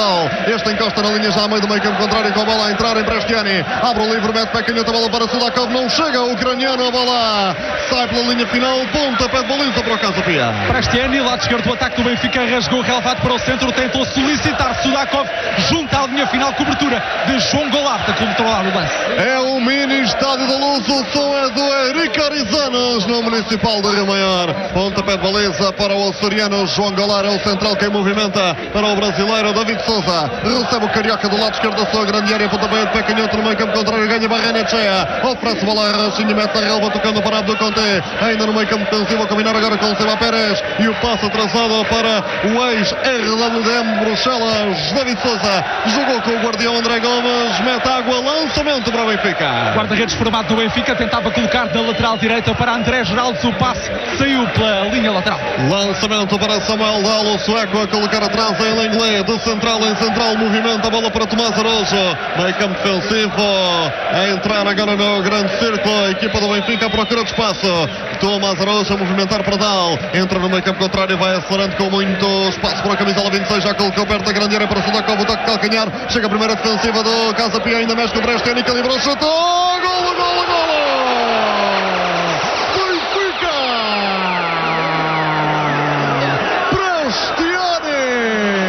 Pardal. Este encosta na linha já a meio do meio campo contrário com a bola a entrar em Prestiani. Abre o livre, mete pé canhoto, a bola para Sudakov. Não chega o ucraniano, a bola sai pela linha final. Pontapé de baliza para o Casa Pia. Prestiani, lado esquerdo do ataque do Benfica, rasgou o relevado para o centro, tentou solicitar Sudakov junto à linha final, cobertura de João Goulart a controlar o lance. É o mini estádio da Luz, o som é do Henrique Arizanas no Municipal de Rio Maior. Pontapé de baliza para o açoriano João Goulart, é o central quem movimenta para o brasileiro David Souza. Recebe o carioca do lado esquerdo da sua grande área, pontapé de pé canhoto no meio campo contrário, ganha Barrena Cheia, oferece bola a Rachinho, mete a relva tocando para Abdo Conte, ainda no meio campo defensivo a combinar agora com o Seba Pérez e o passo atrasado para o ex-RWDM Bruxelas, David Souza, jogou com o guardião André Gomes, mete água, lançamento para o Benfica. Guarda-redes formado do Benfica tentava colocar da lateral direita para André Geraldo, o passe saiu pela linha lateral. Lançamento para Samuel Dalo, o sueco a colocar atrás em Lenglet, de central em central, movimenta a bola para Tomás Araújo, meio campo defensivo, a entrar agora no grande círculo, a equipa do Benfica procura de espaço, Tomás Araújo a movimentar para Dal, entra no meio campo contrário, vai acelerando com muito espaço para a camisola 26, já colocou perto da grande área para Sudakov, o toque de calcanhar, chega a primeira defensiva do Casa Pia, ainda mexe com o Prestiani, calibrou, chutou!